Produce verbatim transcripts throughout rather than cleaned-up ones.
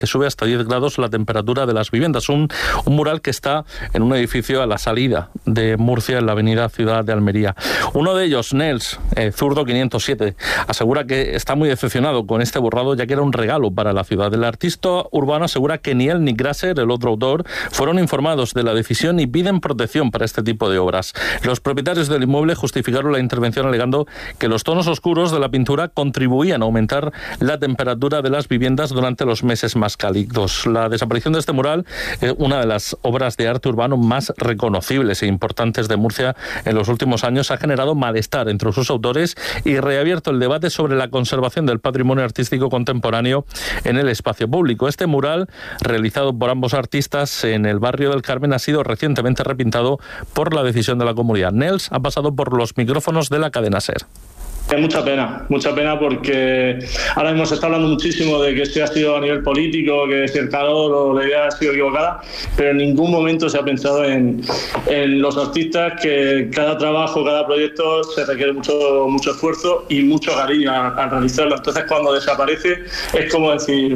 que sube hasta diez grados la temperatura de las viviendas. Un, un mural que está en un edificio a la salida de Murcia, en la avenida Ciudad de Almería. Uno de ellos, Nels, eh, zurdo quinientos siete, asegura que está muy decepcionado con este borrado, ya que era un regalo para la ciudad. El artista urbano asegura que ni él ni Grasser, el otro autor, fueron informados de la decisión y piden protección para este tipo de obras. Los propietarios del inmueble justificaron la intervención alegando que los tonos oscuros de la pintura contribuían a aumentar la temperatura de las viviendas durante los meses más cálidos. La desaparición de este mural es una de las obras de arte urbano más reconocibles e importantes de Murcia en los últimos años. Ha generado malestar entre sus autores y reabierto el debate sobre la conservación del patrimonio artístico contemporáneo en el espacio público. Este mural, realizado por ambos artistas en el barrio del Carmen, ha sido recientemente repintado por la decisión de la comunidad. Nels ha pasado por los micrófonos de la cadena SER. Mucha pena, mucha pena porque ahora mismo se está hablando muchísimo de que si ha sido a nivel político, que si el calor o la idea ha sido equivocada, pero en ningún momento se ha pensado en, en los artistas, que cada trabajo, cada proyecto se requiere mucho, mucho esfuerzo y mucho cariño al, al realizarlo. Entonces, cuando desaparece es como decir,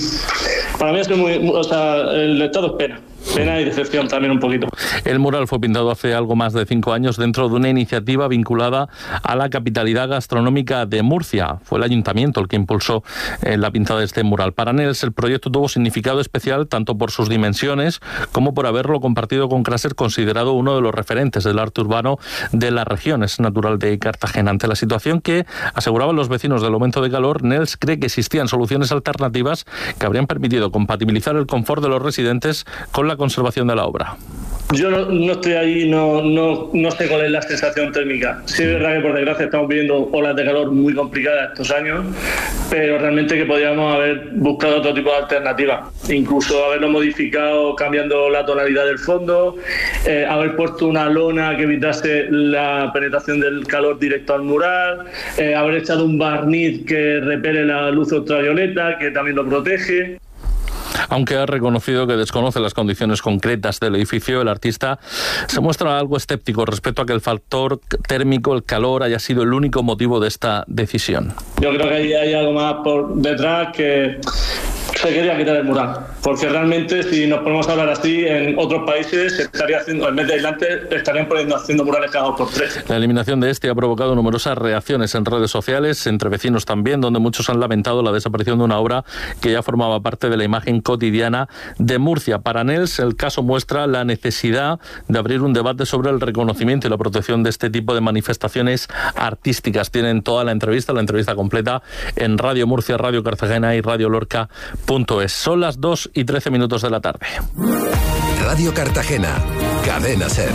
para mí es muy, o sea, el estado es pena. Pena y decepción también un poquito. El mural fue pintado hace algo más de cinco años dentro de una iniciativa vinculada a la capitalidad gastronómica de Murcia. Fue el ayuntamiento el que impulsó eh, la pintada de este mural. Para Nels, el proyecto tuvo significado especial tanto por sus dimensiones como por haberlo compartido con Grasser, considerado uno de los referentes del arte urbano de la región. Es natural de Cartagena. Ante la situación que aseguraban los vecinos del aumento de calor, Nels cree que existían soluciones alternativas que habrían permitido compatibilizar el confort de los residentes con la conservación de la obra. Yo no, no estoy ahí, no, no, no sé cuál es la sensación térmica. Sí es verdad que por desgracia estamos viviendo olas de calor muy complicadas estos años, pero realmente que podríamos haber buscado otro tipo de alternativa, incluso haberlo modificado cambiando la tonalidad del fondo, eh, haber puesto una lona que evitase la penetración del calor directo al mural, eh, haber echado un barniz que repele la luz ultravioleta, que también lo protege. Aunque ha reconocido que desconoce las condiciones concretas del edificio, el artista se muestra algo escéptico respecto a que el factor térmico, el calor, haya sido el único motivo de esta decisión. Yo creo que ahí hay algo más por detrás, que se quería quitar el mural, porque realmente si nos ponemos a hablar así, en otros países se estaría haciendo, en vez de aislantes, estarían poniendo, haciendo murales cada dos por tres. La eliminación de este ha provocado numerosas reacciones en redes sociales, entre vecinos también, donde muchos han lamentado la desaparición de una obra que ya formaba parte de la imagen cotidiana de Murcia. Para Nels, el caso muestra la necesidad de abrir un debate sobre el reconocimiento y la protección de este tipo de manifestaciones artísticas. Tienen toda la entrevista, la entrevista completa en Radio Murcia, Radio Cartagena y Radio Lorca. Es. Son las dos y trece minutos de la tarde. Radio Cartagena, Cadena SER.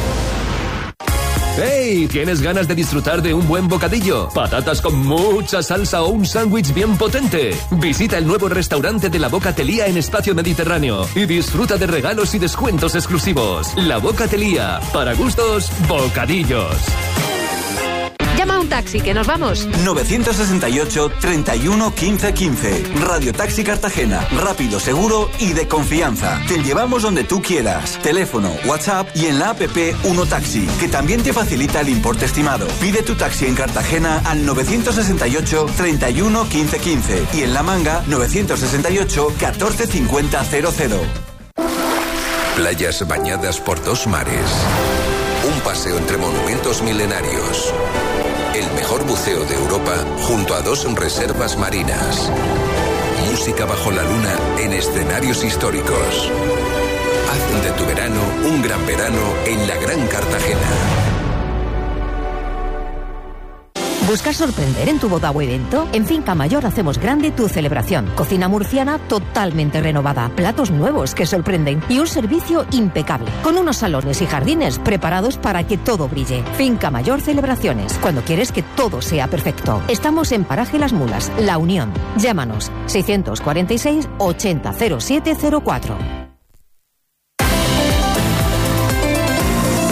¡Hey! ¿Tienes ganas de disfrutar de un buen bocadillo? ¿Patatas con mucha salsa o un sándwich bien potente? Visita el nuevo restaurante de La Bocatelía en Espacio Mediterráneo y disfruta de regalos y descuentos exclusivos. La Bocatelía, para gustos, bocadillos. Llama a un taxi, que nos vamos. nueve seis ocho, treinta y uno, quince, quince. Radio Taxi Cartagena. Rápido, seguro y de confianza. Te llevamos donde tú quieras. Teléfono, WhatsApp y en la app Uno Taxi, que también te facilita el importe estimado. Pide tu taxi en Cartagena al nueve seis ocho, treinta y uno, quince, quince y en La Manga nueve seis ocho, catorce, cincuenta, cero cero. Playas bañadas por dos mares. Un paseo entre monumentos milenarios. El mejor buceo de Europa junto a dos reservas marinas. Música bajo la luna en escenarios históricos. Haz de tu verano un gran verano en la Gran Cartagena. ¿Buscas sorprender en tu boda o evento? En Finca Mayor hacemos grande tu celebración. Cocina murciana totalmente renovada, platos nuevos que sorprenden y un servicio impecable, con unos salones y jardines preparados para que todo brille. Finca Mayor Celebraciones, cuando quieres que todo sea perfecto. Estamos en Paraje Las Mulas, La Unión. Llámanos seiscientos cuarenta y seis, ochenta, cero siete cero cuatro.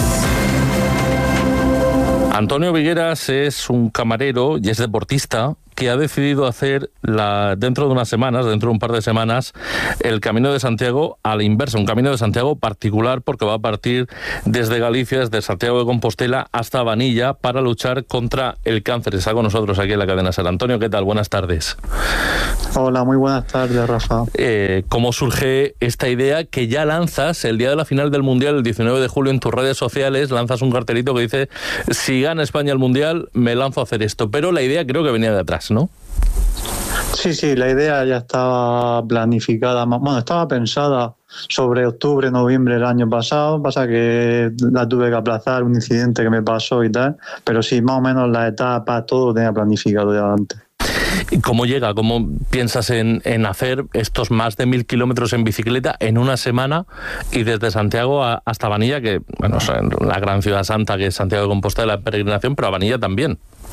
Antonio Vigueras es un camarero y es deportista que ha decidido hacer la, dentro de unas semanas, dentro de un par de semanas, el Camino de Santiago a la inversa, un Camino de Santiago particular porque va a partir desde Galicia, desde Santiago de Compostela hasta Vanilla para luchar contra el cáncer. Está con nosotros aquí en la cadena SER. Antonio, ¿qué tal? Buenas tardes. Hola, muy buenas tardes, Rafa. Eh, ¿Cómo surge esta idea que ya lanzas el día de la final del Mundial, el diecinueve de julio, en tus redes sociales? Lanzas un cartelito que dice: si gana España el Mundial, me lanzo a hacer esto. Pero la idea creo que venía de atrás, ¿no? Sí, sí, la idea ya estaba planificada, bueno, estaba pensada sobre octubre, noviembre del año pasado. Pasa que la tuve que aplazar, un incidente que me pasó y tal, pero sí, más o menos la etapa, todo lo tenía planificado ya antes. ¿Y cómo llega? ¿Cómo piensas en, en hacer estos más de mil kilómetros en bicicleta en una semana y desde Santiago a, hasta Vanilla, que, bueno, es la gran ciudad santa que es Santiago de Compostela, la peregrinación, pero a Vanilla también?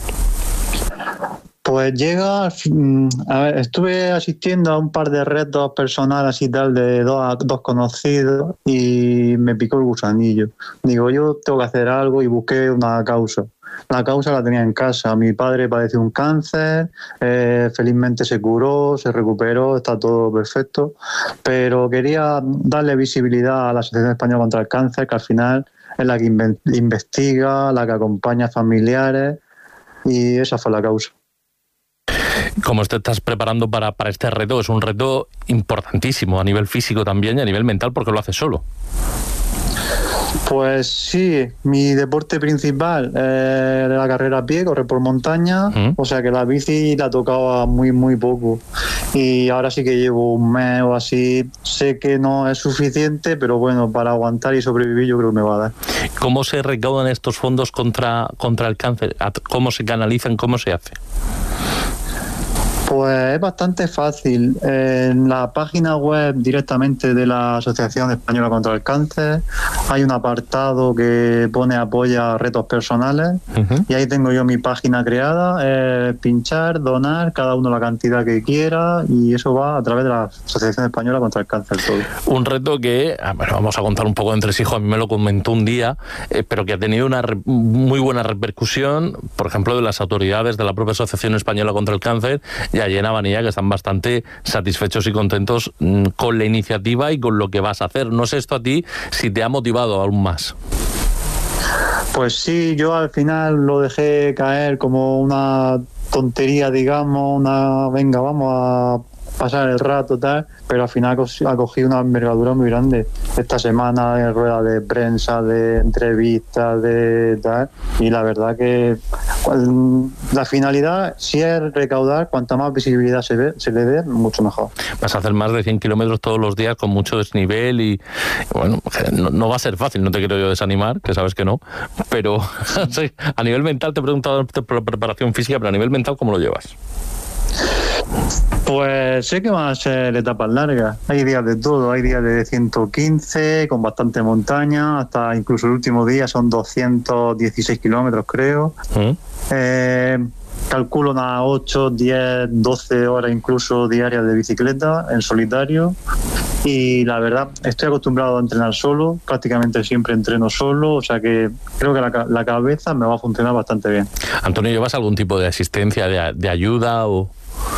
Pues llega, a ver, estuve asistiendo a un par de retos personales y tal de dos, dos conocidos y me picó el gusanillo. Digo, yo tengo que hacer algo y busqué una causa. La causa la tenía en casa. Mi padre padeció un cáncer, eh, felizmente se curó, se recuperó, está todo perfecto, pero quería darle visibilidad a la Asociación Española contra el Cáncer, que al final es la que investiga, la que acompaña a familiares, y esa fue la causa. ¿Cómo te estás preparando para, para este reto? Es un reto importantísimo a nivel físico también y a nivel mental, porque lo haces solo. Pues sí, mi deporte principal es la carrera a pie, correr por montaña, ¿Mm? O sea que la bici la tocaba muy muy poco y ahora sí que llevo un mes o así. Sé que no es suficiente, pero bueno, para aguantar y sobrevivir yo creo que me va a dar. ¿Cómo se recaudan estos fondos contra, contra el cáncer? ¿Cómo se canalizan? ¿Cómo se hace? Pues es bastante fácil. En la página web directamente de la Asociación Española contra el Cáncer hay un apartado que pone apoya retos personales, uh-huh. Y ahí tengo yo mi página creada, eh, pinchar, donar, cada uno la cantidad que quiera, y eso va a través de la Asociación Española contra el Cáncer todo. Un reto que, bueno, vamos a contar un poco entre sí, a mí me lo comentó un día, eh, pero que ha tenido una re- muy buena repercusión, por ejemplo, de las autoridades de la propia Asociación Española contra el Cáncer, y allí en Vanilla, que están bastante satisfechos y contentos con la iniciativa y con lo que vas a hacer. No sé esto a ti si te ha motivado aún más. Pues sí, yo al final lo dejé caer como una tontería, digamos, una venga, vamos a pasar el rato, tal, pero al final ha cogido una envergadura muy grande. Esta semana de rueda de prensa, de entrevistas, de tal, y la verdad que la finalidad sí es recaudar, cuanta más visibilidad se, ve, se le dé, mucho mejor. Vas a hacer más de cien kilómetros todos los días con mucho desnivel y, bueno, no, no va a ser fácil, no te quiero yo desanimar, que sabes que no, pero a nivel mental, te he preguntado por la preparación física, pero a nivel mental, ¿cómo lo llevas? Pues sé que van a ser etapas largas. Hay días de todo, hay días de ciento quince con bastante montaña, hasta incluso el último día son doscientos dieciséis kilómetros, creo. ¿Mm? Eh, calculo unas ocho, diez, doce horas incluso diarias de bicicleta en solitario. Y la verdad, estoy acostumbrado a entrenar solo, prácticamente siempre entreno solo, o sea que creo que la, la cabeza me va a funcionar bastante bien. Antonio, ¿llevas algún tipo de asistencia, de, de ayuda o...?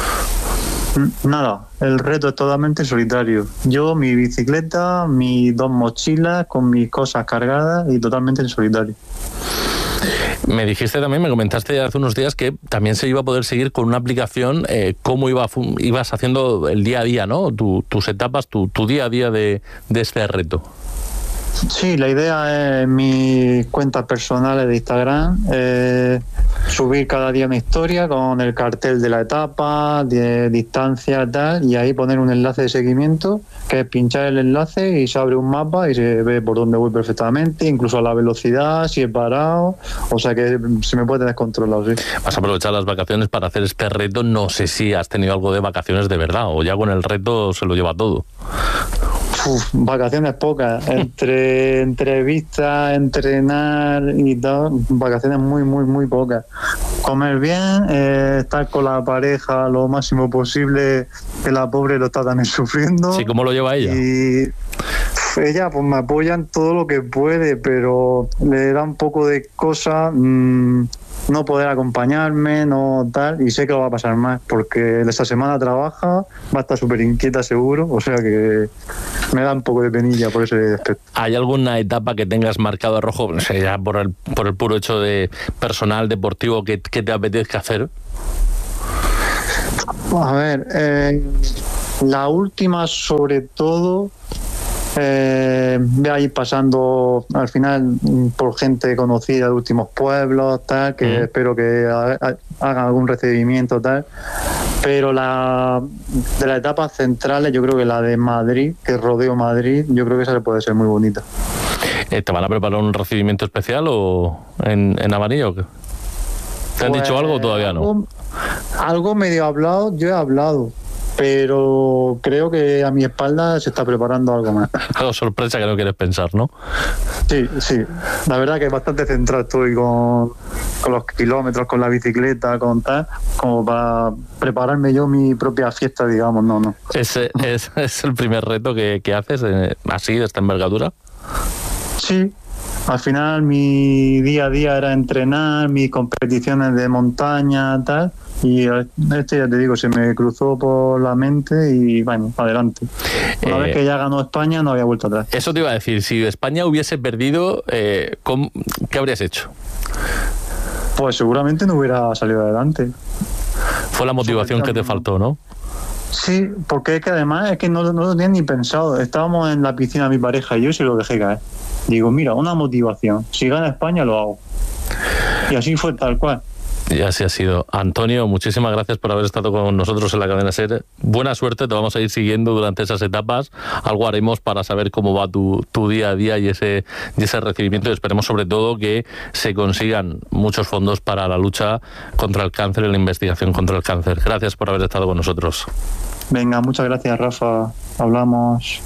Nada, el reto es totalmente solitario. Yo, mi bicicleta, mis dos mochilas con mis cosas cargadas y totalmente en solitario. Me dijiste también, me comentaste hace unos días que también se iba a poder seguir con una aplicación, eh, cómo iba, ibas haciendo el día a día, ¿no? Tu, tus etapas, tu, tu día a día de, de este reto. Sí, la idea es mis cuentas personales de Instagram, eh, subir cada día una historia con el cartel de la etapa, de distancia y tal, y ahí poner un enlace de seguimiento, que es pinchar el enlace y se abre un mapa y se ve por dónde voy perfectamente, incluso a la velocidad, si he parado, o sea que se me puede descontrolar, sí. Vas a aprovechar las vacaciones para hacer este reto, no sé si has tenido algo de vacaciones de verdad, o ya con el reto se lo lleva todo. Uf, vacaciones pocas, entre entrevistas, entrenar y tal, vacaciones muy, muy, muy pocas. Comer bien, eh, estar con la pareja lo máximo posible, que la pobre lo está también sufriendo. Sí, ¿cómo lo lleva ella? Y uf, ella pues me apoya en todo lo que puede, pero le da un poco de cosa mmm, no poder acompañarme, no tal, y sé que lo va a pasar mal, porque esta semana trabaja, va a estar súper inquieta seguro, o sea que me da un poco de penilla por ese aspecto. ¿Hay alguna etapa que tengas marcado a rojo, no sé, ya por el, por el puro hecho de personal, deportivo, que, que te apetezca hacer? A ver, eh, la última sobre todo, eh, voy a ir pasando al final por gente conocida de últimos pueblos, tal, que mm. espero que hagan algún recibimiento, tal. Pero la de las etapas centrales, yo creo que la de Madrid, que rodeo Madrid, yo creo que esa puede ser muy bonita. ¿Te van a preparar un recibimiento especial o en, en amarillo? ¿Te han pues, dicho algo o todavía no? Algo, algo medio hablado, yo he hablado, pero creo que a mi espalda se está preparando algo más. Algo sorpresa que no quieres pensar, ¿no? Sí, sí. La verdad que bastante centrado estoy con, con los kilómetros, con la bicicleta, con tal, como para prepararme yo mi propia fiesta, digamos, no, no. ¿Ese es, es el primer reto que, que haces, eh, así, de esta envergadura? Sí. Al final mi día a día era entrenar, mis competiciones de montaña, tal, y este ya te digo, se me cruzó por la mente y bueno, adelante. Una eh, vez que ya ganó España no había vuelto atrás. Eso te iba a decir, si España hubiese perdido, eh, ¿qué habrías hecho? Pues seguramente no hubiera salido adelante. Fue la motivación que te faltó, ¿no? Sí, porque es que además es que no, no lo tenía ni pensado. Estábamos en la piscina mi pareja y yo se lo dejé caer. Digo, mira, una motivación. Si gana España, lo hago. Y así fue tal cual. Y así ha sido. Antonio, muchísimas gracias por haber estado con nosotros en la cadena SER. Buena suerte, te vamos a ir siguiendo durante esas etapas. Algo haremos para saber cómo va tu, tu día a día y ese, y ese recibimiento. Y esperemos sobre todo que se consigan muchos fondos para la lucha contra el cáncer y la investigación contra el cáncer. Gracias por haber estado con nosotros. Venga, muchas gracias, Rafa. Hablamos.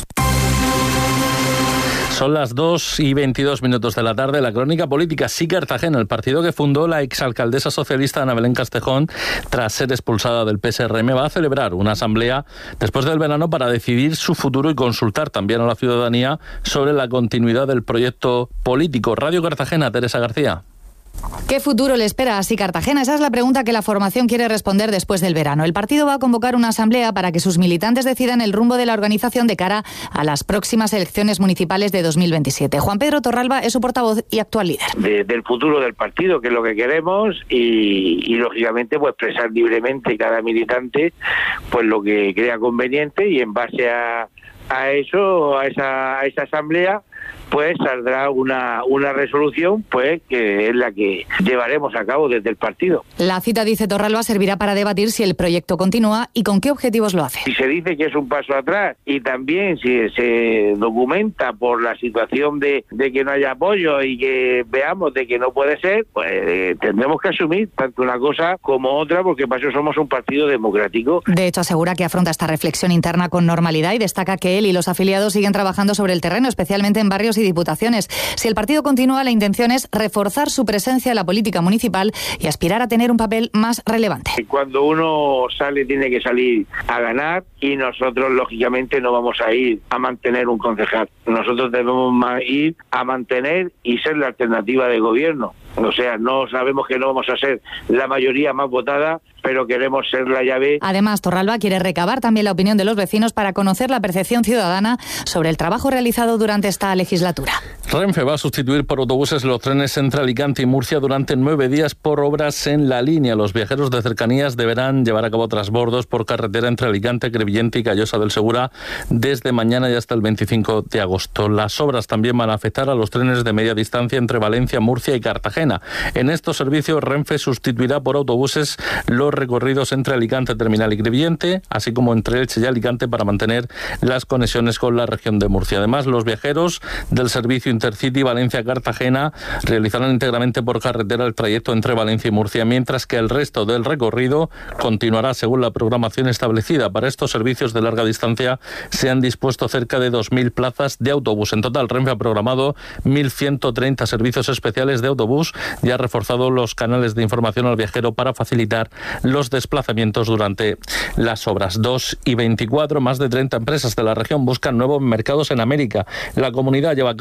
Son las dos y veintidós minutos de la tarde. La crónica política. Sí, Cartagena, el partido que fundó la exalcaldesa socialista Ana Belén Castejón tras ser expulsada del P S R M, va a celebrar una asamblea después del verano para decidir su futuro y consultar también a la ciudadanía sobre la continuidad del proyecto político. Radio Cartagena, Teresa García. ¿Qué futuro le espera a Sí Cartagena? Esa es la pregunta que la formación quiere responder después del verano. El partido va a convocar una asamblea para que sus militantes decidan el rumbo de la organización de cara a las próximas elecciones municipales de dos mil veintisiete. Juan Pedro Torralba es su portavoz y actual líder. De, del futuro del partido, que es lo que queremos, y, y lógicamente pues expresar libremente cada militante pues lo que crea conveniente, y en base a, a eso, a esa, a esa asamblea, pues saldrá una, una resolución pues que es la que llevaremos a cabo desde el partido. La cita, dice Torralba, servirá para debatir si el proyecto continúa y con qué objetivos lo hace. Si se dice que es un paso atrás y también si se documenta por la situación de, de que no haya apoyo y que veamos de que no puede ser, pues eh, tendremos que asumir tanto una cosa como otra, porque para eso somos un partido democrático. De hecho, asegura que afronta esta reflexión interna con normalidad y destaca que él y los afiliados siguen trabajando sobre el terreno, especialmente en barrios y diputaciones. Si el partido continúa, la intención es reforzar su presencia en la política municipal y aspirar a tener un papel más relevante. Cuando uno sale, tiene que salir a ganar, y nosotros lógicamente no vamos a ir a mantener un concejal. Nosotros debemos ir a mantener y ser la alternativa de gobierno. O sea, no sabemos que no vamos a ser la mayoría más votada, pero queremos ser la llave. Además, Torralba quiere recabar también la opinión de los vecinos para conocer la percepción ciudadana sobre el trabajo realizado durante esta legislatura. Renfe va a sustituir por autobuses los trenes entre Alicante y Murcia durante nueve días por obras en la línea. Los viajeros de cercanías deberán llevar a cabo transbordos por carretera entre Alicante, Crevillente y Callosa del Segura desde mañana y hasta el veinticinco de agosto. Las obras también van a afectar a los trenes de media distancia entre Valencia, Murcia y Cartagena. En estos servicios, Renfe sustituirá por autobuses los recorridos entre Alicante, Terminal y Crevillente, así como entre Elche y Alicante, para mantener las conexiones con la región de Murcia. Además, los viajeros del servicio Intercity Valencia-Cartagena realizarán íntegramente por carretera el trayecto entre Valencia y Murcia, mientras que el resto del recorrido continuará según la programación establecida. Para estos servicios de larga distancia se han dispuesto cerca de dos mil plazas de autobús. En total, Renfe ha programado mil ciento treinta servicios especiales de autobús y ha reforzado los canales de información al viajero para facilitar los desplazamientos durante las obras. dos y veinticuatro, más de treinta empresas de la región buscan nuevos mercados en América. La comunidad lleva a cabo misiones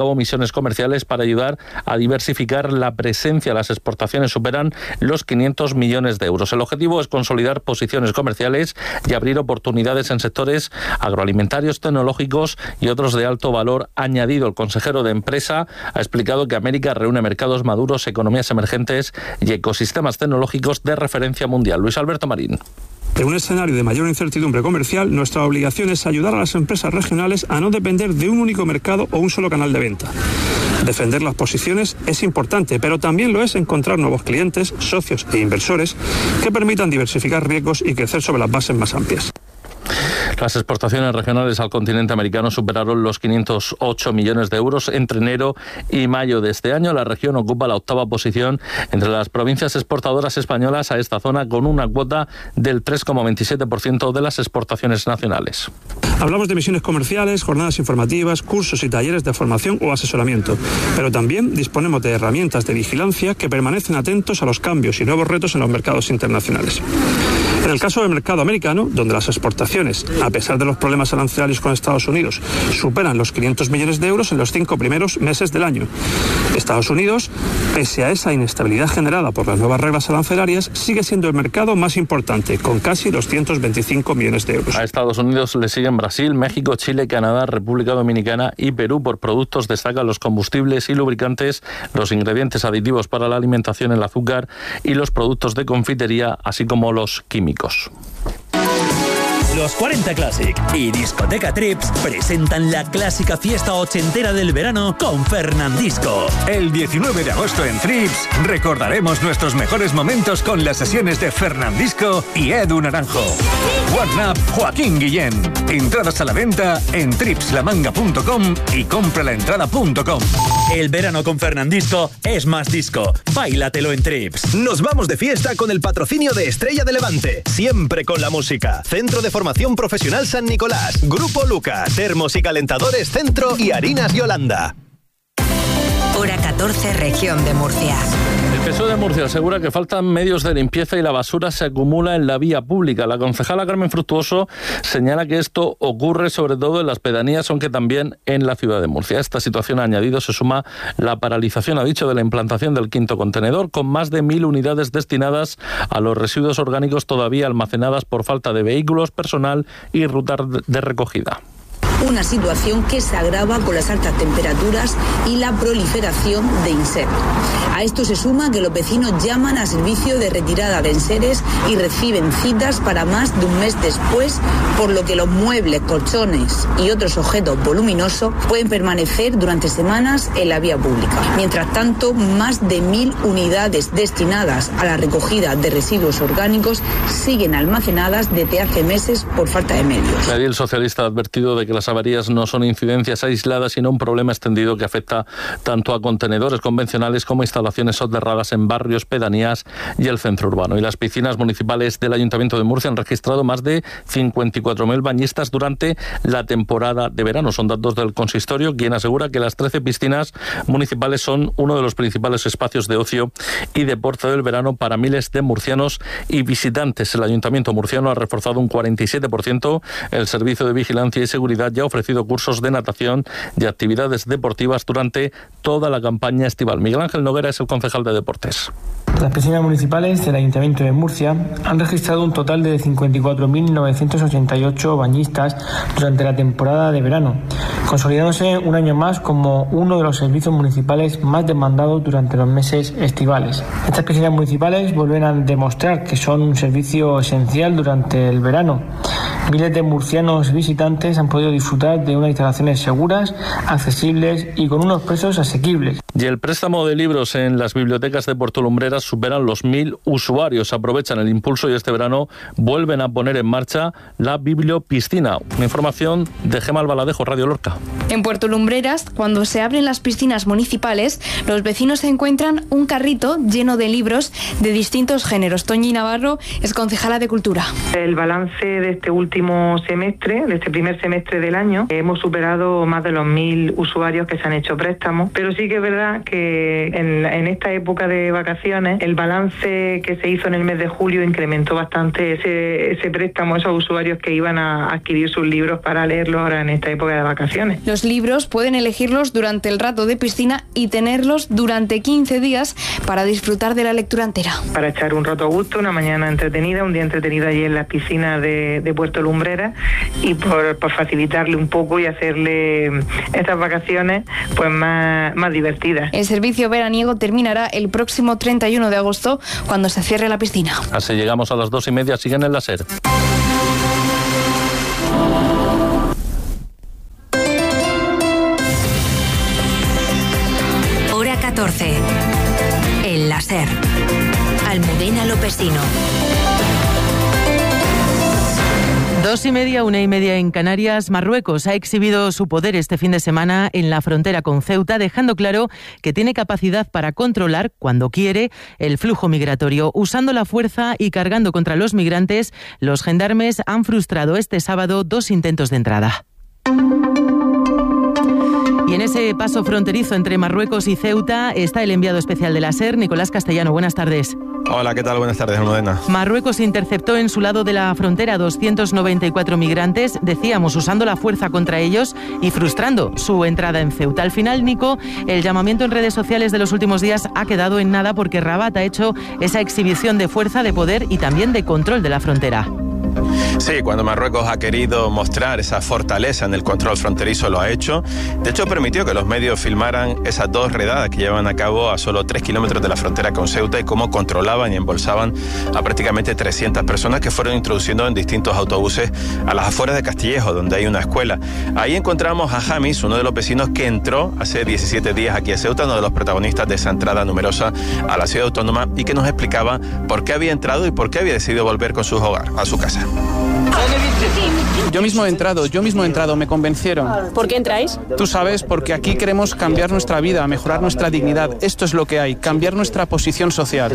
relaciones comerciales para ayudar a diversificar la presencia. Las exportaciones superan los quinientos millones de euros. El objetivo es consolidar posiciones comerciales y abrir oportunidades en sectores agroalimentarios, tecnológicos y otros de alto valor añadido. El consejero de Empresa ha explicado que América reúne mercados maduros, economías emergentes y ecosistemas tecnológicos de referencia mundial. Luis Alberto Marín. En un escenario de mayor incertidumbre comercial, nuestra obligación es ayudar a las empresas regionales a no depender de un único mercado o un solo canal de venta. Defender las posiciones es importante, pero también lo es encontrar nuevos clientes, socios e inversores que permitan diversificar riesgos y crecer sobre las bases más amplias. Las exportaciones regionales al continente americano superaron los quinientos ocho millones de euros entre enero y mayo de este año. La región ocupa la octava posición entre las provincias exportadoras españolas a esta zona, con una cuota del tres coma veintisiete por ciento de las exportaciones nacionales. Hablamos de misiones comerciales, jornadas informativas, cursos y talleres de formación o asesoramiento, pero también disponemos de herramientas de vigilancia que permanecen atentos a los cambios y nuevos retos en los mercados internacionales. En el caso del mercado americano, donde las exportaciones, a pesar de los problemas arancelarios con Estados Unidos, superan los quinientos millones de euros en los cinco primeros meses del año. Estados Unidos, pese a esa inestabilidad generada por las nuevas reglas arancelarias, sigue siendo el mercado más importante, con casi doscientos veinticinco millones de euros. A Estados Unidos le siguen Brasil, México, Chile, Canadá, República Dominicana y Perú. Por productos destacan los combustibles y lubricantes, los ingredientes aditivos para la alimentación, el azúcar y los productos de confitería, así como los químicos. Los cuarenta Classic y Discoteca Trips presentan la clásica fiesta ochentera del verano con Fernandisco. El diecinueve de agosto en Trips recordaremos nuestros mejores momentos con las sesiones de Fernandisco y Edu Naranjo. One Up, Joaquín Guillén. Entradas a la venta en trips la manga punto com y compralaentrada punto com. El verano con Fernandisco es más disco. Báilatelo en Trips. Nos vamos de fiesta con el patrocinio de Estrella de Levante. Siempre con la música. Centro de Formación Profesional San Nicolás. Grupo Luca. Termos y calentadores Centro y Harinas Yolanda. Hora catorce, región de Murcia. El P S O E de Murcia asegura que faltan medios de limpieza y la basura se acumula en la vía pública. La concejala Carmen Fructuoso señala que esto ocurre sobre todo en las pedanías, aunque también en la ciudad de Murcia. A esta situación ha añadido se suma la paralización, ha dicho, de la implantación del quinto contenedor, con más de mil unidades destinadas a los residuos orgánicos todavía almacenadas por falta de vehículos, personal y rutas de recogida. Una situación que se agrava con las altas temperaturas y la proliferación de insectos. A esto se suma que los vecinos llaman a servicio de retirada de enseres y reciben citas para más de un mes después, por lo que los muebles, colchones y otros objetos voluminosos pueden permanecer durante semanas en la vía pública. Mientras tanto, más de mil unidades destinadas a la recogida de residuos orgánicos siguen almacenadas desde hace meses por falta de medios. La edil socialista ha advertido de que las avarías no son incidencias aisladas, sino un problema extendido que afecta tanto a contenedores convencionales como a instalaciones soterradas en barrios, pedanías y el centro urbano. Y las piscinas municipales del Ayuntamiento de Murcia han registrado más de cincuenta y cuatro mil bañistas durante la temporada de verano. Son datos del consistorio, quien asegura que las trece piscinas municipales son uno de los principales espacios de ocio y deporte del verano para miles de murcianos y visitantes. El Ayuntamiento murciano ha reforzado un cuarenta y siete por ciento el servicio de vigilancia y seguridad y ha ofrecido cursos de natación y actividades deportivas durante toda la campaña estival. Miguel Ángel Noguera es el concejal de deportes. Las piscinas municipales del Ayuntamiento de Murcia han registrado un total de cincuenta y cuatro mil novecientos ochenta y ocho bañistas durante la temporada de verano, consolidándose un año más como uno de los servicios municipales más demandados durante los meses estivales. Estas piscinas municipales vuelven a demostrar que son un servicio esencial durante el verano. Miles de murcianos visitantes han podido disfrutar de unas instalaciones seguras, accesibles y con unos precios asequibles. Y el préstamo de libros en las bibliotecas de Puerto Lumbreras superan los mil usuarios. Aprovechan el impulso y este verano vuelven a poner en marcha la bibliopiscina. Una información de Gemma Albaladejo, Radio Lorca. En Puerto Lumbreras, cuando se abren las piscinas municipales, los vecinos encuentran un carrito lleno de libros de distintos géneros. Toñi Navarro es concejala de Cultura. El balance de este último último semestre, de este primer semestre del año, hemos superado más de los mil usuarios que se han hecho préstamos, pero sí que es verdad que en, en esta época de vacaciones el balance que se hizo en el mes de julio incrementó bastante ese, ese préstamo, esos usuarios que iban a adquirir sus libros para leerlos ahora en esta época de vacaciones. Los libros pueden elegirlos durante el rato de piscina y tenerlos durante quince días para disfrutar de la lectura entera. Para echar un rato a gusto, una mañana entretenida, un día entretenido allí en las piscinas de, de Puerto Lumbrera, y por, por facilitarle un poco y hacerle estas vacaciones pues más, más divertidas. El servicio veraniego terminará el próximo treinta y uno de agosto, cuando se cierre la piscina. Así llegamos a las dos y media, siguen en la SER. Hora catorce. El láser. Almudena Lopesino. Dos y media, una y media en Canarias. Marruecos ha exhibido su poder este fin de semana en la frontera con Ceuta, dejando claro que tiene capacidad para controlar, cuando quiere, el flujo migratorio. Usando la fuerza y cargando contra los migrantes, los gendarmes han frustrado este sábado dos intentos de entrada. Y en ese paso fronterizo entre Marruecos y Ceuta está el enviado especial de la SER, Nicolás Castellano. Buenas tardes. Hola, ¿qué tal? Buenas tardes, Almudena. Marruecos interceptó en su lado de la frontera doscientos noventa y cuatro migrantes, decíamos, usando la fuerza contra ellos y frustrando su entrada en Ceuta. Al final, Nico, el llamamiento en redes sociales de los últimos días ha quedado en nada, porque Rabat ha hecho esa exhibición de fuerza, de poder y también de control de la frontera. Sí, cuando Marruecos ha querido mostrar esa fortaleza en el control fronterizo, lo ha hecho. De hecho, permitió que los medios filmaran esas dos redadas que llevan a cabo a solo tres kilómetros de la frontera con Ceuta, y cómo controlaban y embolsaban a prácticamente trescientas personas que fueron introduciendo en distintos autobuses a las afueras de Castillejo, donde hay una escuela. Ahí encontramos a Jamis, uno de los vecinos que entró hace diecisiete días aquí a Ceuta, uno de los protagonistas de esa entrada numerosa a la ciudad autónoma, y que nos explicaba por qué había entrado y por qué había decidido volver con su hogar, a su casa. Yo mismo he entrado, yo mismo he entrado, me convencieron. ¿Por qué entráis? Tú sabes, porque aquí queremos cambiar nuestra vida, mejorar nuestra dignidad. Esto es lo que hay, cambiar nuestra posición social.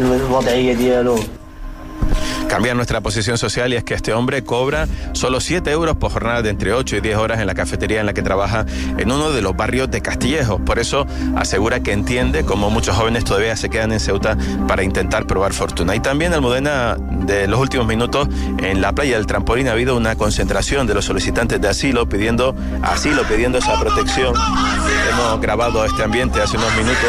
Cambiar nuestra posición social, y es que este hombre cobra solo siete euros por jornada de entre ocho y diez horas en la cafetería en la que trabaja en uno de los barrios de Castillejo. Por eso asegura que entiende cómo muchos jóvenes todavía se quedan en Ceuta para intentar probar fortuna. Y también, Almudena, de los últimos minutos, en la playa del Trampolín ha habido una concentración de los solicitantes de asilo pidiendo asilo, pidiendo esa protección. Hemos grabado este ambiente hace unos minutos,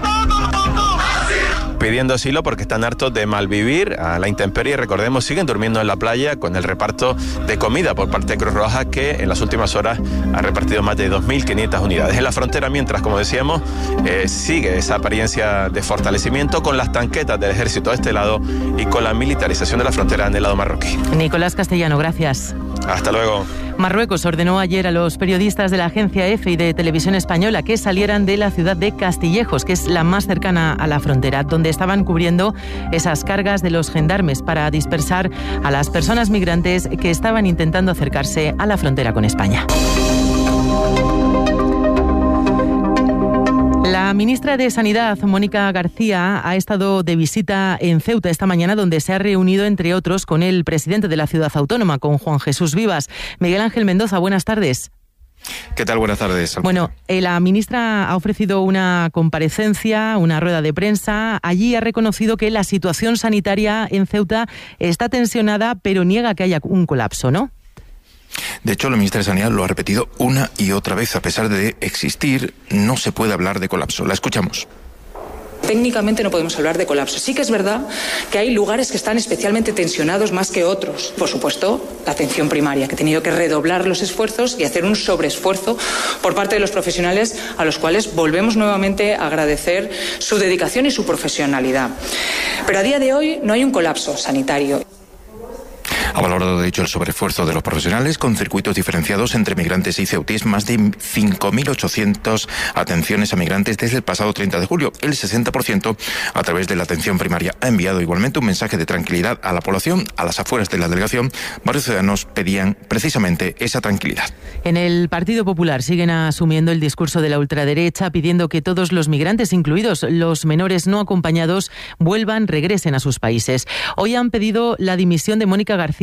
pidiendo asilo porque están hartos de malvivir a la intemperie. Recordemos, siguen durmiendo en la playa con el reparto de comida por parte de Cruz Roja, que en las últimas horas ha repartido más de dos mil quinientas unidades. En la frontera, mientras, como decíamos, eh, sigue esa apariencia de fortalecimiento con las tanquetas del ejército a este lado y con la militarización de la frontera en el lado marroquí. Nicolás Castellano, gracias. Hasta luego. Marruecos ordenó ayer a los periodistas de la agencia EFE y de Televisión Española que salieran de la ciudad de Castillejos, que es la más cercana a la frontera, donde estaban cubriendo esas cargas de los gendarmes para dispersar a las personas migrantes que estaban intentando acercarse a la frontera con España. La ministra de Sanidad, Mónica García, ha estado de visita en Ceuta esta mañana, donde se ha reunido, entre otros, con el presidente de la ciudad autónoma, con Juan Jesús Vivas. Miguel Ángel Mendoza, buenas tardes. ¿Qué tal? Buenas tardes. Bueno, eh, la ministra ha ofrecido una comparecencia, una rueda de prensa. Allí ha reconocido que la situación sanitaria en Ceuta está tensionada, pero niega que haya un colapso, ¿no? De hecho, la ministra de Sanidad lo ha repetido una y otra vez. A pesar de existir, no se puede hablar de colapso. La escuchamos. Técnicamente no podemos hablar de colapso. Sí que es verdad que hay lugares que están especialmente tensionados más que otros. Por supuesto, la atención primaria, que ha tenido que redoblar los esfuerzos y hacer un sobreesfuerzo por parte de los profesionales, a los cuales volvemos nuevamente a agradecer su dedicación y su profesionalidad. Pero a día de hoy no hay un colapso sanitario. Ha valorado, de hecho, el sobreesfuerzo de los profesionales con circuitos diferenciados entre migrantes y ceutíes, más de cinco mil ochocientas atenciones a migrantes desde el pasado treinta de julio, el sesenta por ciento a través de la atención primaria. Ha enviado igualmente un mensaje de tranquilidad a la población. A las afueras de la delegación, varios ciudadanos pedían precisamente esa tranquilidad. En el Partido Popular siguen asumiendo el discurso de la ultraderecha, pidiendo que todos los migrantes, incluidos los menores no acompañados, vuelvan, regresen a sus países. Hoy han pedido la dimisión de Mónica García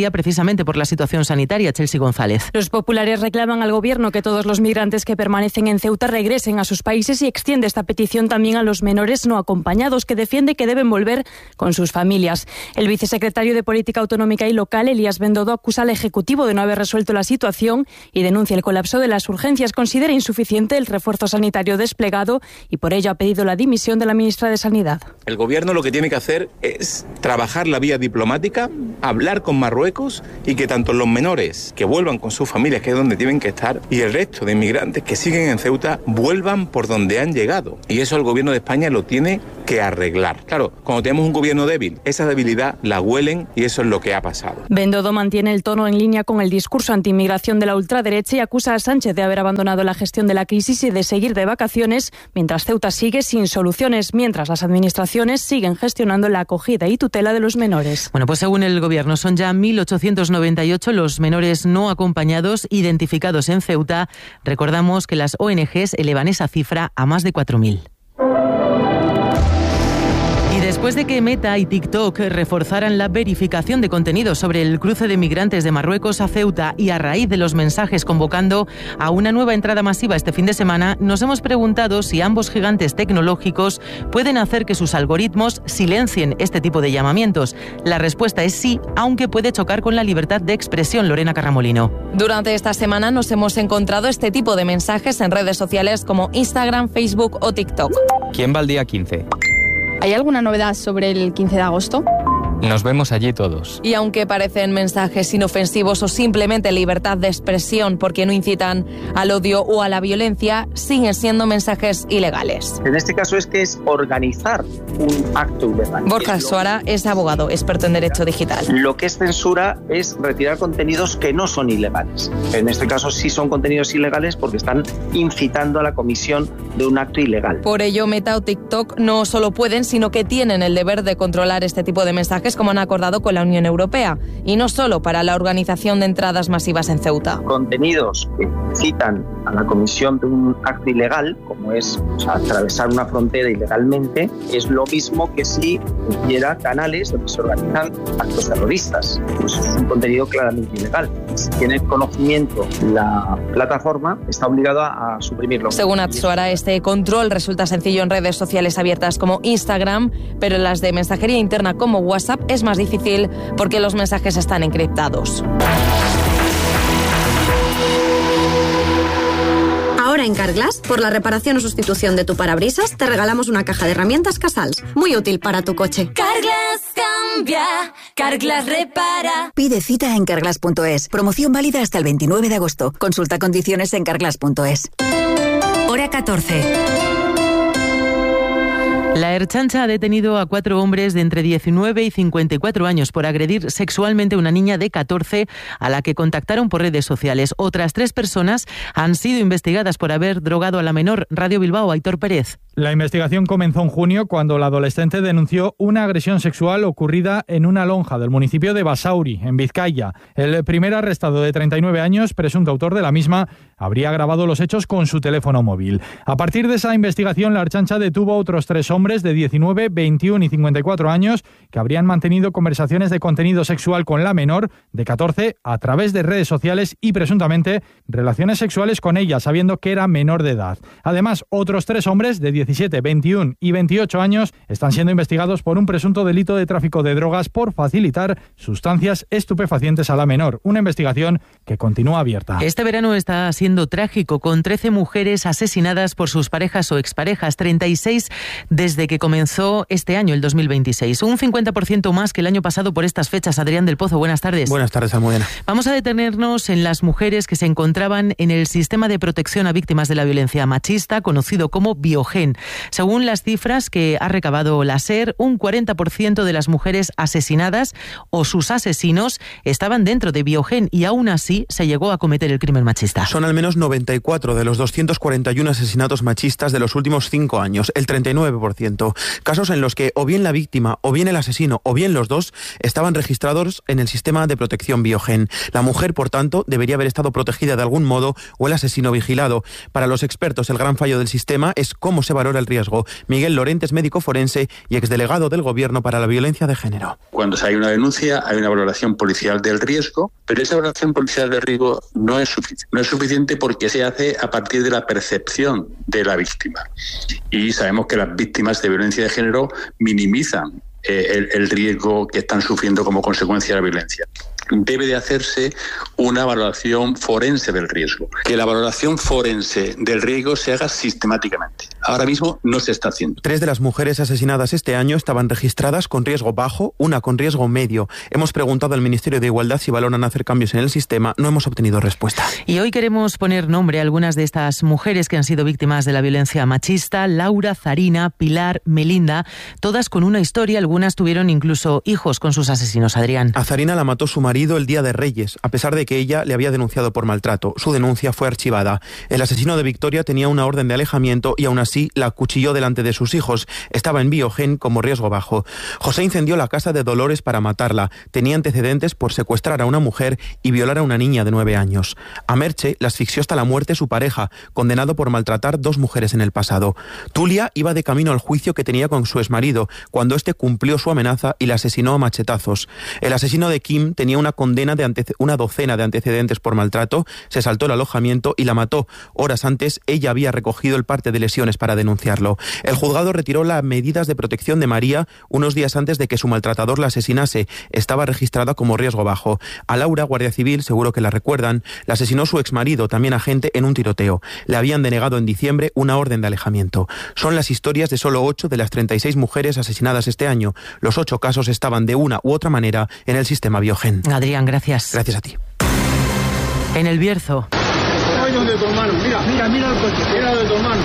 Melilla precisamente por la situación sanitaria. Chelsea González. Los populares reclaman al Gobierno que todos los migrantes que permanecen en Ceuta regresen a sus países y extiende esta petición también a los menores no acompañados, que defiende que deben volver con sus familias. El vicesecretario de Política Autonómica y Local, Elías Bendodo, acusa al Ejecutivo de no haber resuelto la situación y denuncia el colapso de las urgencias. Considera insuficiente el refuerzo sanitario desplegado y por ello ha pedido la dimisión de la ministra de Sanidad. El Gobierno lo que tiene que hacer es trabajar la vía diplomática, hablar con Marruecos y que tanto los menores que vuelvan con sus familias, que es donde tienen que estar, y el resto de inmigrantes que siguen en Ceuta vuelvan por donde han llegado. Y eso el Gobierno de España lo tiene que arreglar. Claro, cuando tenemos un gobierno débil, esa debilidad la huelen y eso es lo que ha pasado. Bendodo mantiene el tono en línea con el discurso antiinmigración de la ultraderecha y acusa a Sánchez de haber abandonado la gestión de la crisis y de seguir de vacaciones, mientras Ceuta sigue sin soluciones, mientras las administraciones siguen gestionando la acogida y tutela de los menores. Bueno, pues según el Gobierno son ya mil ochocientos noventa y ocho los menores no acompañados identificados en Ceuta. Recordamos que las O N Ges elevan esa cifra a más de cuatro mil. Después de que Meta y TikTok reforzaran la verificación de contenidos sobre el cruce de migrantes de Marruecos a Ceuta y a raíz de los mensajes convocando a una nueva entrada masiva este fin de semana, nos hemos preguntado si ambos gigantes tecnológicos pueden hacer que sus algoritmos silencien este tipo de llamamientos. La respuesta es sí, aunque puede chocar con la libertad de expresión. Lorena Carramolino. Durante esta semana nos hemos encontrado este tipo de mensajes en redes sociales como Instagram, Facebook o TikTok. ¿Quién va al día quince? ¿Hay alguna novedad sobre el quince de agosto? Nos vemos allí todos. Y aunque parecen mensajes inofensivos o simplemente libertad de expresión porque no incitan al odio o a la violencia, siguen siendo mensajes ilegales. En este caso es que es organizar un acto ilegal. Borja Suara es abogado, experto en derecho digital. Lo que es censura es retirar contenidos que no son ilegales. En este caso sí son contenidos ilegales porque están incitando a la comisión de un acto ilegal. Por ello, Meta o TikTok no solo pueden, sino que tienen el deber de controlar este tipo de mensajes, como han acordado con la Unión Europea, y no solo para la organización de entradas masivas en Ceuta. Contenidos que citan a la comisión de un acto ilegal, como es o sea, atravesar una frontera ilegalmente, es lo mismo que si hubiera canales donde se organizan actos terroristas. Pues es un contenido claramente ilegal. Si tiene conocimiento la plataforma, está obligado a, a suprimirlo. Según Atsuara, este control resulta sencillo en redes sociales abiertas como Instagram, pero en las de mensajería interna como WhatsApp es más difícil porque los mensajes están encriptados. Ahora en Carglass, por la reparación o sustitución de tu parabrisas, te regalamos una caja de herramientas Casals, muy útil para tu coche. Carglass cambia, Carglass repara. Pide cita en carglass punto es. Promoción válida hasta el veintinueve de agosto. Consulta condiciones en carglass punto es. Hora catorce. La Ertzaintza ha detenido a cuatro hombres de entre diecinueve y cincuenta y cuatro años por agredir sexualmente a una niña de catorce a la que contactaron por redes sociales. Otras tres personas han sido investigadas por haber drogado a la menor. Radio Bilbao, Aitor Pérez. La investigación comenzó en junio cuando la adolescente denunció una agresión sexual ocurrida en una lonja del municipio de Basauri, en Vizcaya. El primer arrestado, de treinta y nueve años, presunto autor de la misma, habría grabado los hechos con su teléfono móvil. A partir de esa investigación, la Ertzaintza detuvo a otros tres hombres de diecinueve, veintiuno y cincuenta y cuatro años que habrían mantenido conversaciones de contenido sexual con la menor de catorce a través de redes sociales y presuntamente relaciones sexuales con ella, sabiendo que era menor de edad. Además, otros tres hombres de diecisiete, veintiuno y veintiocho años están siendo investigados por un presunto delito de tráfico de drogas por facilitar sustancias estupefacientes a la menor. Una investigación que continúa abierta. Este verano está siendo trágico, con trece mujeres asesinadas por sus parejas o exparejas, treinta y seis desde que comenzó este año, el dos mil veintiséis. Un cincuenta por ciento más que el año pasado por estas fechas. Adrián del Pozo, buenas tardes. Buenas tardes, Almudena. Vamos a detenernos en las mujeres que se encontraban en el sistema de protección a víctimas de la violencia machista, conocido como Biogen. Según las cifras que ha recabado la SER, un cuarenta por ciento de las mujeres asesinadas o sus asesinos estaban dentro de Biogen y aún así se llegó a cometer el crimen machista. Son al menos noventa y cuatro de los doscientos cuarenta y uno asesinatos machistas de los últimos cinco años, el treinta y nueve por ciento. Casos en los que o bien la víctima, o bien el asesino, o bien los dos estaban registrados en el sistema de protección Biogen. La mujer, por tanto, debería haber estado protegida de algún modo o el asesino vigilado. Para los expertos, el gran fallo del sistema es cómo se valora valora el riesgo. Miguel Lorente es médico forense y exdelegado del Gobierno para la violencia de género. Cuando hay una denuncia, hay una valoración policial del riesgo, pero esa valoración policial del riesgo no es suficiente. No es suficiente porque se hace a partir de la percepción de la víctima. Y sabemos que las víctimas de violencia de género minimizan eh, el, el riesgo que están sufriendo como consecuencia de la violencia. Debe de hacerse una valoración forense del riesgo. Que la valoración forense del riesgo se haga sistemáticamente. Ahora mismo no se está haciendo. Tres de las mujeres asesinadas este año estaban registradas con riesgo bajo, una con riesgo medio. Hemos preguntado al Ministerio de Igualdad si valoran hacer cambios en el sistema. No hemos obtenido respuesta. Y hoy queremos poner nombre a algunas de estas mujeres que han sido víctimas de la violencia machista. Laura, Zarina, Pilar, Melinda, todas con una historia. Algunas tuvieron incluso hijos con sus asesinos. Adrián. A Zarina la mató su marido el día de Reyes, a pesar de que ella le había denunciado por maltrato. Su denuncia fue archivada. El asesino de Victoria tenía una orden de alejamiento y aún así la acuchilló delante de sus hijos. Estaba en Biogen como riesgo bajo. José incendió la casa de Dolores para matarla. Tenía antecedentes por secuestrar a una mujer y violar a una niña de nueve años. A Merche la asfixió hasta la muerte su pareja, condenado por maltratar dos mujeres en el pasado. Tulia iba de camino al juicio que tenía con su exmarido, cuando éste cumplió su amenaza y la asesinó a machetazos. El asesino de Kim tenía una condena de antece- una docena de antecedentes por maltrato, se saltó el alojamiento y la mató. Horas antes, ella había recogido el parte de lesiones para denunciarlo. El juzgado retiró las medidas de protección de María unos días antes de que su maltratador la asesinase. Estaba registrada como riesgo bajo. A Laura, guardia civil, seguro que la recuerdan, la asesinó su exmarido, también agente, en un tiroteo. Le habían denegado en diciembre una orden de alejamiento. Son las historias de solo ocho de las treinta y seis mujeres asesinadas este año. Los ocho casos estaban de una u otra manera en el sistema Biogen. Adrián, gracias. Gracias a ti. En el Bierzo. Ay, donde tu hermano. Mira, mira, mira el coche. Mira de tu hermano.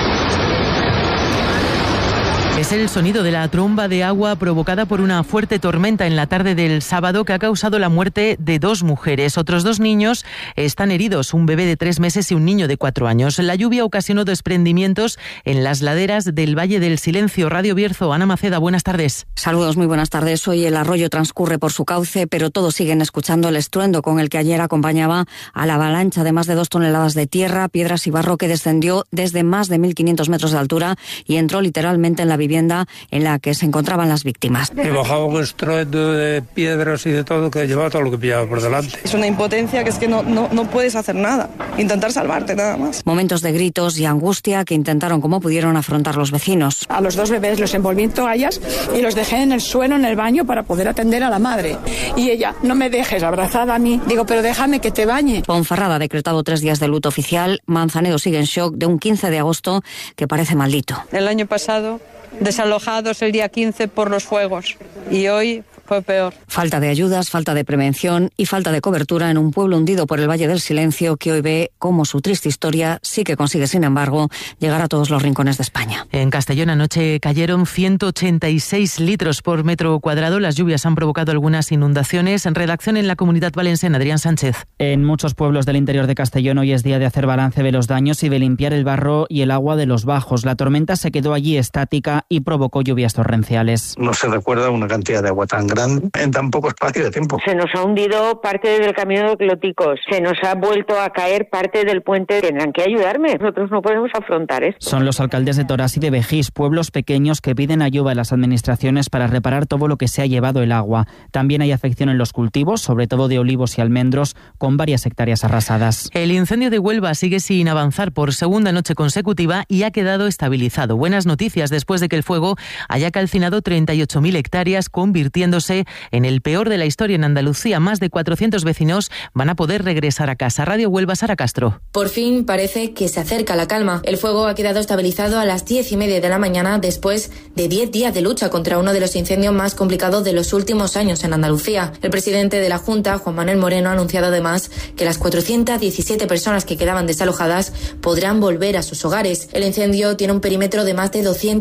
Es el sonido de la tromba de agua provocada por una fuerte tormenta en la tarde del sábado que ha causado la muerte de dos mujeres. Otros dos niños están heridos, un bebé de tres meses y un niño de cuatro años. La lluvia ocasionó desprendimientos en las laderas del Valle del Silencio. Radio Bierzo, Ana Maceda, buenas tardes. Saludos, muy buenas tardes. Hoy el arroyo transcurre por su cauce, pero todos siguen escuchando el estruendo con el que ayer acompañaba a la avalancha de más de dos toneladas de tierra, piedras y barro que descendió desde más de mil quinientos metros de altura y entró literalmente en la vivienda en la que se encontraban las víctimas. Y bajaba un estruendo de piedras y de todo que llevaba todo lo que pillaba por delante. Es una impotencia que es que no, no, no puedes hacer nada, intentar salvarte nada más. Momentos de gritos y angustia que intentaron como pudieron afrontar los vecinos. A los dos bebés los envolví en toallas y los dejé en el suelo, en el baño, para poder atender a la madre. Y ella, no me dejes, abrazada a mí. Digo, pero déjame que te bañe. Ponferrada ha decretado tres días de luto oficial. Manzanedo sigue en shock de un quince de agosto que parece maldito. El año pasado desalojados el día quince por los fuegos y hoy fue peor. Falta de ayudas, falta de prevención y falta de cobertura en un pueblo hundido por el Valle del Silencio que hoy ve cómo su triste historia sí que consigue, sin embargo, llegar a todos los rincones de España. En Castellón anoche cayeron ciento ochenta y seis litros por metro cuadrado. Las lluvias han provocado algunas inundaciones. En redacción en la Comunidad Valenciana, Adrián Sánchez. En muchos pueblos del interior de Castellón hoy es día de hacer balance de los daños y de limpiar el barro y el agua de los bajos. La tormenta se quedó allí estática y provocó lluvias torrenciales. No se recuerda una cantidad de agua tan grande en tan poco espacio de tiempo. Se nos ha hundido parte del camino de Cloticos, se nos ha vuelto a caer parte del puente. Tendrán que ayudarme, nosotros no podemos afrontar esto. Son los alcaldes de Torás y de Vejís, pueblos pequeños que piden ayuda a las administraciones para reparar todo lo que se ha llevado el agua. También hay afección en los cultivos, sobre todo de olivos y almendros, con varias hectáreas arrasadas. El incendio de Huelva sigue sin avanzar por segunda noche consecutiva y ha quedado estabilizado. Buenas noticias después de que el fuego haya calcinado treinta y ocho mil hectáreas, convirtiéndose en el peor de la historia en Andalucía. Más de cuatrocientos vecinos van a poder regresar a casa. Radio Huelva, Sara Castro. Por fin parece que se acerca la calma. El fuego ha quedado estabilizado a las diez y media de la mañana después de diez días de lucha contra uno de los incendios más complicados de los últimos años en Andalucía. El presidente de la Junta, Juan Manuel Moreno, ha anunciado además que las cuatrocientas diecisiete personas que quedaban desalojadas podrán volver a sus hogares. El incendio tiene un perímetro de más de doscientos diez kilómetros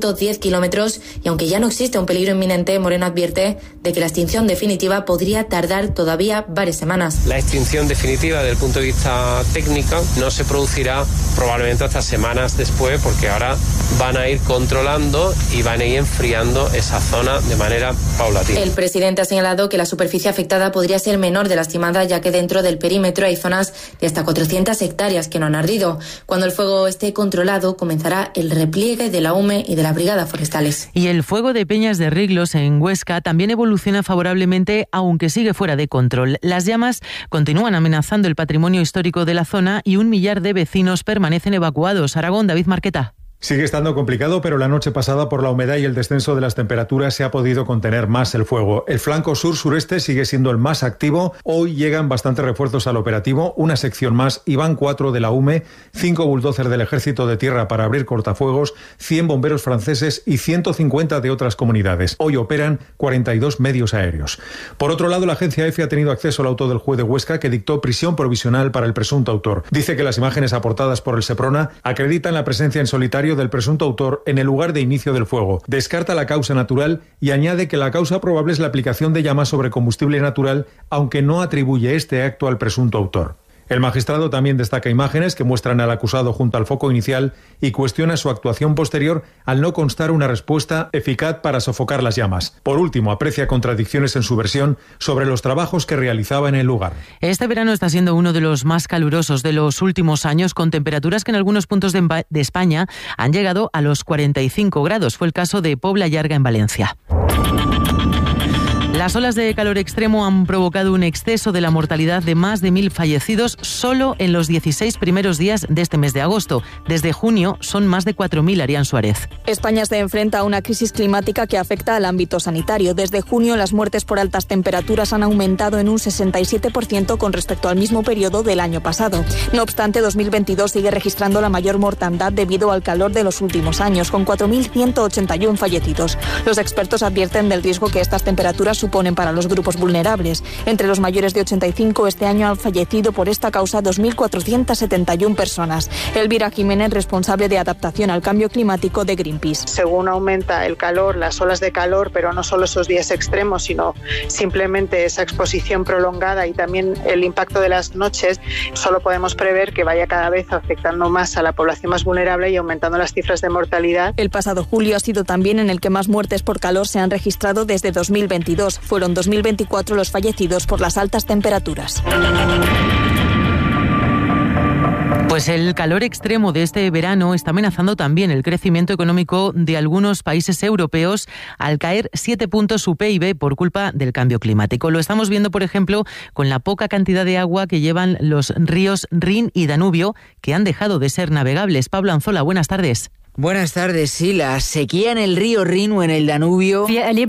kilómetros y aunque ya no existe un peligro inminente, Moreno advierte de que la extinción definitiva podría tardar todavía varias semanas. La extinción definitiva desde el punto de vista técnico no se producirá probablemente hasta semanas después, porque ahora van a ir controlando y van a ir enfriando esa zona de manera paulatina. El presidente ha señalado que la superficie afectada podría ser menor de la estimada, ya que dentro del perímetro hay zonas de hasta cuatrocientas hectáreas que no han ardido. Cuando el fuego esté controlado, comenzará el repliegue de la U M E y de la Brigada Forestales. Y el fuego de Peñas de Riglos en Huesca también evoluciona favorablemente, aunque sigue fuera de control. Las llamas continúan amenazando el patrimonio histórico de la zona y un millar de vecinos permanecen evacuados. Aragón, David Marqueta. Sigue estando complicado, pero la noche pasada, por la humedad y el descenso de las temperaturas, se ha podido contener más el fuego. El flanco sur-sureste sigue siendo el más activo. Hoy llegan bastantes refuerzos al operativo, una sección más, y van cuatro de la U M E, cinco bulldozers del Ejército de Tierra para abrir cortafuegos, cien bomberos franceses y ciento cincuenta de otras comunidades. Hoy operan cuarenta y dos medios aéreos. Por otro lado, la agencia EFE ha tenido acceso al auto del juez de Huesca, que dictó prisión provisional para el presunto autor. Dice que las imágenes aportadas por el Seprona acreditan la presencia en solitario del presunto autor en el lugar de inicio del fuego. Descarta la causa natural y añade que la causa probable es la aplicación de llamas sobre combustible natural, aunque no atribuye este acto al presunto autor. El magistrado también destaca imágenes que muestran al acusado junto al foco inicial y cuestiona su actuación posterior al no constar una respuesta eficaz para sofocar las llamas. Por último, aprecia contradicciones en su versión sobre los trabajos que realizaba en el lugar. Este verano está siendo uno de los más calurosos de los últimos años, con temperaturas que en algunos puntos de, de España han llegado a los cuarenta y cinco grados. Fue el caso de Pobla Llarga en Valencia. Las olas de calor extremo han provocado un exceso de la mortalidad de más de mil fallecidos solo en los dieciséis primeros días de este mes de agosto. Desde junio son más de cuatro mil, Arián Suárez. España se enfrenta a una crisis climática que afecta al ámbito sanitario. Desde junio las muertes por altas temperaturas han aumentado en un sesenta y siete por ciento con respecto al mismo periodo del año pasado. No obstante, dos mil veintidós sigue registrando la mayor mortandad debido al calor de los últimos años, con cuatro mil ciento ochenta y uno fallecidos. Los expertos advierten del riesgo que estas temperaturas suponen para los grupos vulnerables. Entre los mayores de ochenta y cinco, este año han fallecido por esta causa dos mil cuatrocientas setenta y una personas. Elvira Jiménez, responsable de adaptación al cambio climático de Greenpeace. Según aumenta el calor, las olas de calor, pero no solo esos días extremos, sino simplemente esa exposición prolongada y también el impacto de las noches, solo podemos prever que vaya cada vez afectando más a la población más vulnerable y aumentando las cifras de mortalidad. El pasado julio ha sido también en el que más muertes por calor se han registrado desde dos mil veintidós. Fueron dos mil veinticuatro los fallecidos por las altas temperaturas. Pues el calor extremo de este verano está amenazando también el crecimiento económico de algunos países europeos al caer siete puntos su P I B por culpa del cambio climático. Lo estamos viendo, por ejemplo, con la poca cantidad de agua que llevan los ríos Rin y Danubio, que han dejado de ser navegables. Pablo Anzola, buenas tardes. Buenas tardes. Sí, la sequía en el río Rin o en el Danubio.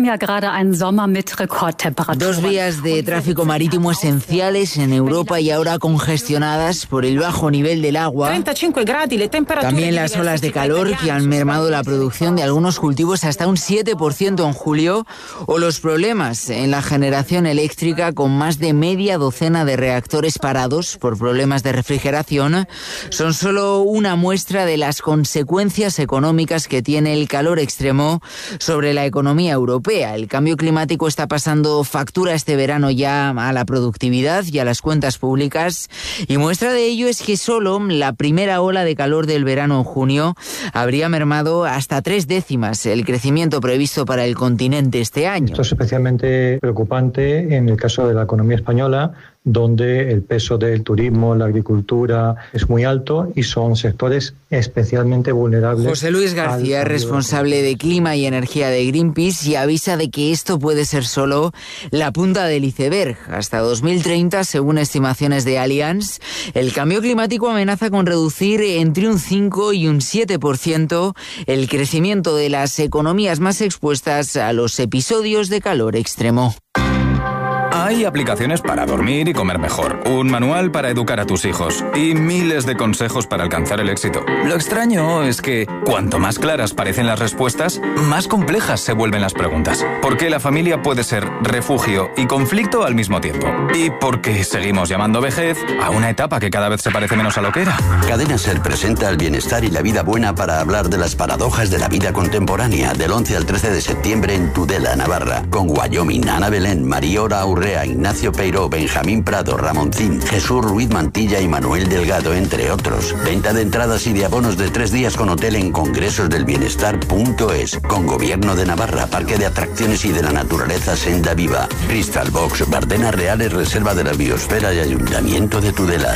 Dos vías de tráfico marítimo esenciales en Europa y ahora congestionadas por el bajo nivel del agua. También las olas de calor que han mermado la producción de algunos cultivos hasta un siete por ciento en julio, o los problemas en la generación eléctrica con más de media docena de reactores parados por problemas de refrigeración, son solo una muestra de las consecuencias económicas que tiene el calor extremo sobre la economía europea. El cambio climático está pasando factura este verano ya a la productividad y a las cuentas públicas, y muestra de ello es que solo la primera ola de calor del verano en junio habría mermado hasta tres décimas el crecimiento previsto para el continente este año. Esto es especialmente preocupante en el caso de la economía española, donde el peso del turismo, la agricultura es muy alto y son sectores especialmente vulnerables. José Luis García, responsable de Clima y Energía de Greenpeace, y avisa de que esto puede ser solo la punta del iceberg. Hasta dos mil treinta, según estimaciones de Allianz, el cambio climático amenaza con reducir entre un cinco y un siete por ciento el crecimiento de las economías más expuestas a los episodios de calor extremo. Hay aplicaciones para dormir y comer mejor, un manual para educar a tus hijos y miles de consejos para alcanzar el éxito. Lo extraño es que cuanto más claras parecen las respuestas, más complejas se vuelven las preguntas. Porque la familia puede ser refugio y conflicto al mismo tiempo. Y porque seguimos llamando vejez a una etapa que cada vez se parece menos a lo que era. Cadena SER presenta el bienestar y la vida buena para hablar de las paradojas de la vida contemporánea del once al trece de septiembre en Tudela, Navarra, con Wyoming, Ana Belén, Mariora Urrea, Ignacio Peiró, Benjamín Prado, Ramoncín, Jesús Ruiz Mantilla y Manuel Delgado, entre otros. Venta de entradas y de abonos de tres días con hotel en congresosdelbienestar punto es, con Gobierno de Navarra, Parque de Atracciones y de la Naturaleza Senda Viva, Crystal Box, Bardenas Reales, Reserva de la Biosfera y Ayuntamiento de Tudela.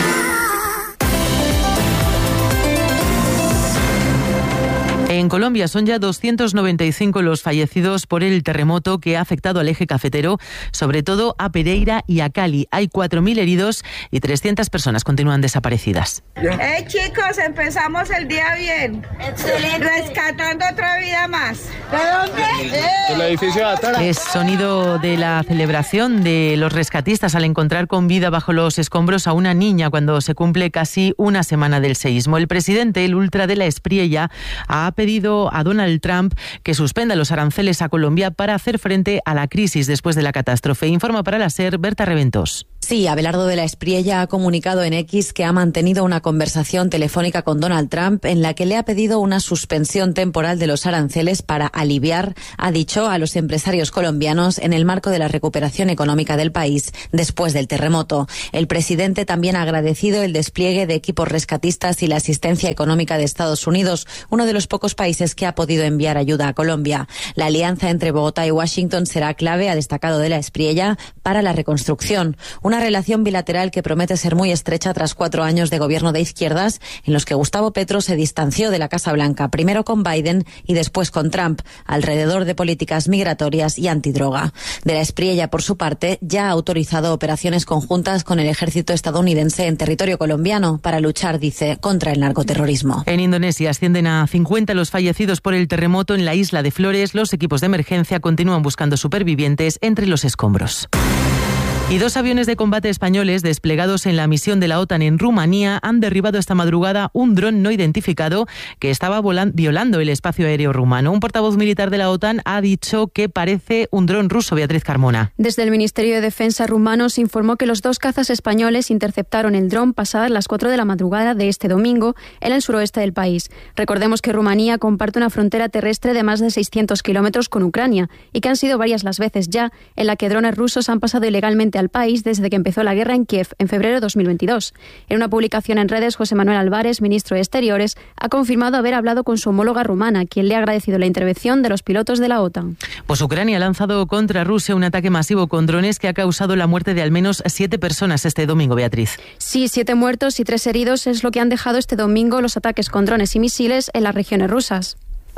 En Colombia son ya doscientos noventa y cinco los fallecidos por el terremoto que ha afectado al eje cafetero, sobre todo a Pereira y a Cali. Hay cuatro mil heridos y trescientas personas continúan desaparecidas. ¡Eh, chicos! Empezamos el día bien. ¡Excelente! Rescatando otra vida más. ¿De dónde? ¡Eh! El edificio de atrás. Es sonido de la celebración de los rescatistas al encontrar con vida bajo los escombros a una niña cuando se cumple casi una semana del seísmo. El presidente, el ultra de la Espriella, ha pedido a Donald Trump que suspenda los aranceles a Colombia para hacer frente a la crisis después de la catástrofe. Informa para la SER Berta Reventos. Sí, Abelardo de la Espriella ha comunicado en X que ha mantenido una conversación telefónica con Donald Trump en la que le ha pedido una suspensión temporal de los aranceles para aliviar, ha dicho, a los empresarios colombianos en el marco de la recuperación económica del país después del terremoto. El presidente también ha agradecido el despliegue de equipos rescatistas y la asistencia económica de Estados Unidos, uno de los pocos países que ha podido enviar ayuda a Colombia. La alianza entre Bogotá y Washington será clave, ha destacado de la Espriella, para la reconstrucción. Una relación bilateral que promete ser muy estrecha tras cuatro años de gobierno de izquierdas en los que Gustavo Petro se distanció de la Casa Blanca, primero con Biden y después con Trump, alrededor de políticas migratorias y antidroga. De la Espriella, por su parte, ya ha autorizado operaciones conjuntas con el ejército estadounidense en territorio colombiano para luchar, dice, contra el narcoterrorismo. En Indonesia ascienden a cincuenta los fallecidos por el terremoto en la isla de Flores. Los equipos de emergencia continúan buscando supervivientes entre los escombros. Y dos aviones de combate españoles desplegados en la misión de la OTAN en Rumanía han derribado esta madrugada un dron no identificado que estaba volan- violando el espacio aéreo rumano. Un portavoz militar de la OTAN ha dicho que parece un dron ruso. Beatriz Carmona. Desde el Ministerio de Defensa rumano se informó que los dos cazas españoles interceptaron el dron pasadas las cuatro de la madrugada de este domingo en el suroeste del país. Recordemos que Rumanía comparte una frontera terrestre de más de seiscientos kilómetros con Ucrania y que han sido varias las veces ya en la que drones rusos han pasado ilegalmente al país desde que empezó la guerra en Kiev en febrero de dos mil veintidós. En una publicación en redes, José Manuel Álvarez, ministro de Exteriores, ha confirmado haber hablado con su homóloga rumana, quien le ha agradecido la intervención de los pilotos de la OTAN. Pues Ucrania ha lanzado contra Rusia un ataque masivo con drones que ha causado la muerte de al menos siete personas este domingo, Beatriz. Sí, siete muertos y tres heridos es lo que han dejado este domingo los ataques con drones y misiles en las regiones rusas.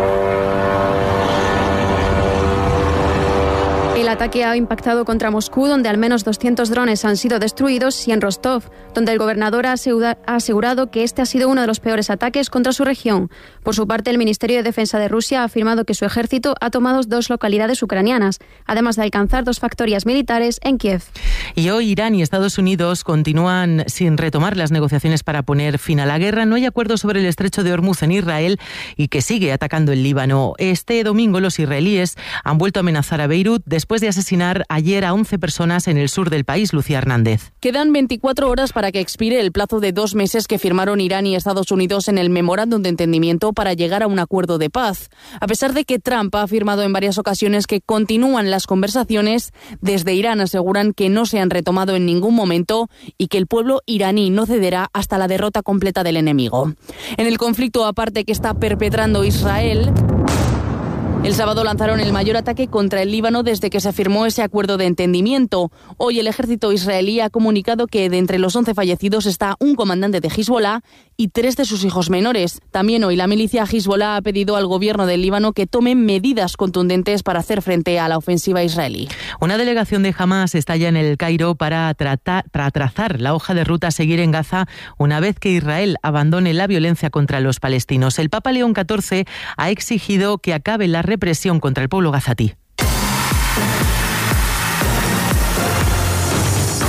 El ataque ha impactado contra Moscú, donde al menos doscientos drones han sido destruidos, y en Rostov, donde el gobernador ha asegurado que este ha sido uno de los peores ataques contra su región. Por su parte, el Ministerio de Defensa de Rusia ha afirmado que su ejército ha tomado dos localidades ucranianas, además de alcanzar dos factorías militares en Kiev. Y hoy Irán y Estados Unidos continúan sin retomar las negociaciones para poner fin a la guerra. No hay acuerdo sobre el estrecho de Hormuz en Israel y que sigue atacando el Líbano. Este domingo los israelíes han vuelto a amenazar a Beirut después de asesinar ayer a once personas en el sur del país. Lucía Hernández. Quedan veinticuatro horas para que expire el plazo de dos meses que firmaron Irán y Estados Unidos en el memorándum de entendimiento para llegar a un acuerdo de paz. A pesar de que Trump ha afirmado en varias ocasiones que continúan las conversaciones, desde Irán aseguran que no se han retomado en ningún momento y que el pueblo iraní no cederá hasta la derrota completa del enemigo. En el conflicto aparte que está perpetrando Israel, el sábado lanzaron el mayor ataque contra el Líbano desde que se firmó ese acuerdo de entendimiento. Hoy el ejército israelí ha comunicado que de entre los once fallecidos está un comandante de Hezbollah y tres de sus hijos menores. También hoy la milicia Hezbollah ha pedido al gobierno del Líbano que tome medidas contundentes para hacer frente a la ofensiva israelí. Una delegación de Hamas está ya en el Cairo para, tratar, para trazar la hoja de ruta a seguir en Gaza una vez que Israel abandone la violencia contra los palestinos. El Papa León catorce ha exigido que acabe la represión contra el pueblo gazatí.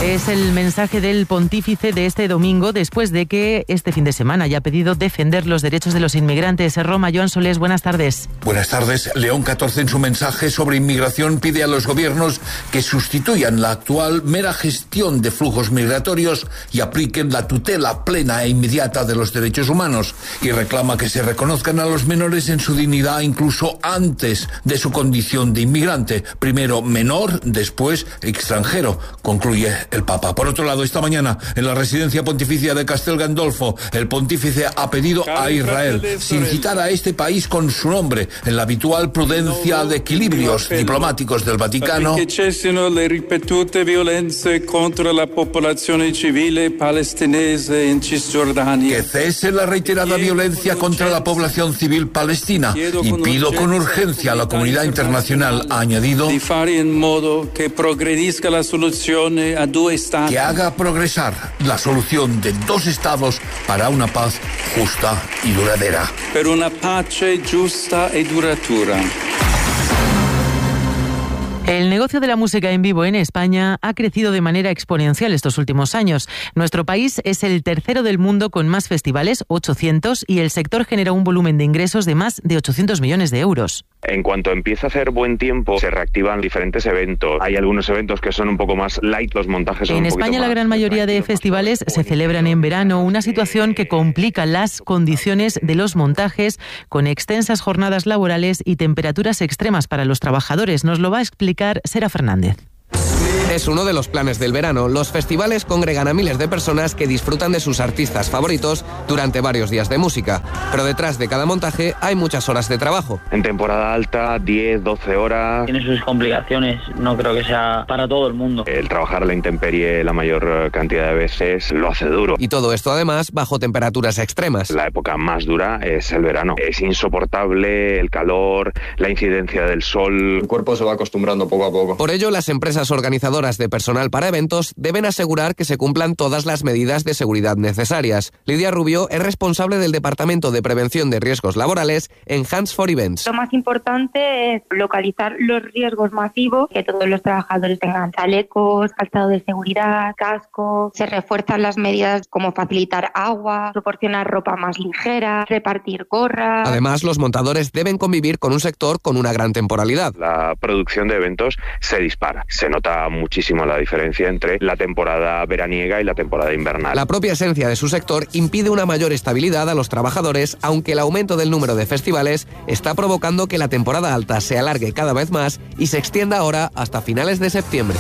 Es el mensaje del pontífice de este domingo, después de que este fin de semana haya pedido defender los derechos de los inmigrantes. En Roma, Joan Solés, buenas tardes. Buenas tardes. León catorce en su mensaje sobre inmigración pide a los gobiernos que sustituyan la actual mera gestión de flujos migratorios y apliquen la tutela plena e inmediata de los derechos humanos, y reclama que se reconozcan a los menores en su dignidad incluso antes de su condición de inmigrante. Primero menor, después extranjero, concluye el Papa. Por otro lado, esta mañana, en la residencia pontificia de Castel Gandolfo, el pontífice ha pedido a Israel, sin citar a este país con su nombre, en la habitual prudencia de equilibrios diplomáticos del Vaticano, che cessino le ripetute violenze contro la popolazione civile palestinese in Cisgiordania. Que cese la reiterada violencia contra la población civil palestina, y pido con urgencia a la comunidad internacional, ha añadido, di fare in modo che progredisca la soluzione a due stati, que haga progresar la solución de dos estados para una paz justa y duradera. per una pace giusta e duratura. El negocio de la música en vivo en España ha crecido de manera exponencial estos últimos años. Nuestro país es el tercero del mundo con más festivales, ochocientos, y el sector genera un volumen de ingresos de más de ochocientos millones de euros. En cuanto empieza a hacer buen tiempo, se reactivan diferentes eventos. Hay algunos eventos que son un poco más light, los montajes son En un poquito España la más gran mayoría de festivales se celebran en verano, una situación que complica las condiciones de los montajes, con extensas jornadas laborales y temperaturas extremas para los trabajadores. Nos lo va a explicar Sera Fernández. Es uno de los planes del verano. Los festivales congregan a miles de personas que disfrutan de sus artistas favoritos durante varios días de música. Pero detrás de cada montaje hay muchas horas de trabajo. En temporada alta, diez, doce horas. Tiene sus complicaciones, no creo que sea para todo el mundo. El trabajar a la intemperie la mayor cantidad de veces lo hace duro. Y todo esto además bajo temperaturas extremas. La época más dura es el verano. Es insoportable el calor, la incidencia del sol. El cuerpo se va acostumbrando poco a poco. Por ello, las empresas organizadoras de personal para eventos deben asegurar que se cumplan todas las medidas de seguridad necesarias. Lidia Rubio es responsable del Departamento de Prevención de Riesgos Laborales en Hands for Events. Lo más importante es localizar los riesgos masivos, que todos los trabajadores tengan chalecos, calzado de seguridad, casco. Se refuerzan las medidas como facilitar agua, proporcionar ropa más ligera, repartir gorras. Además, los montadores deben convivir con un sector con una gran temporalidad. La producción de eventos se dispara. Se nota muchísimo la diferencia entre la temporada veraniega y la temporada invernal. La propia esencia de su sector impide una mayor estabilidad a los trabajadores, aunque el aumento del número de festivales está provocando que la temporada alta se alargue cada vez más y se extienda ahora hasta finales de septiembre.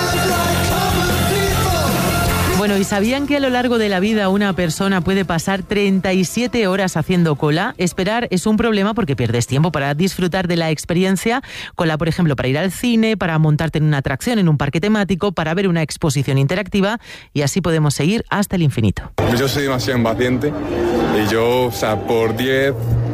Bueno, ¿y sabían que a lo largo de la vida una persona puede pasar treinta y siete horas haciendo cola? Esperar es un problema porque pierdes tiempo para disfrutar de la experiencia. Cola, por ejemplo, para ir al cine, para montarte en una atracción, en un parque temático, para ver una exposición interactiva, y así podemos seguir hasta el infinito. Yo soy demasiado impaciente y yo, o sea, por diez,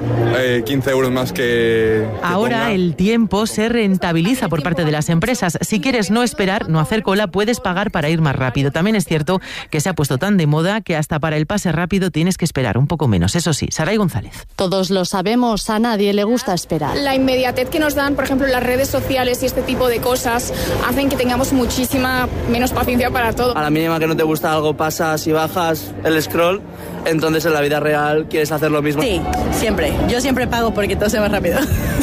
quince euros más que... que Ahora ponga. el tiempo se rentabiliza por parte de las empresas. Si quieres no esperar, no hacer cola, puedes pagar para ir más rápido. También es cierto que se ha puesto tan de moda que hasta para el pase rápido tienes que esperar un poco menos. Eso sí, Saray González. Todos lo sabemos, a nadie le gusta esperar. La inmediatez que nos dan, por ejemplo, las redes sociales y este tipo de cosas hacen que tengamos muchísima menos paciencia para todo. A la mínima que no te gusta algo, pasas y bajas el scroll, entonces en la vida real quieres hacer lo mismo. Sí, siempre. Yo siempre pago porque todo se va rápido.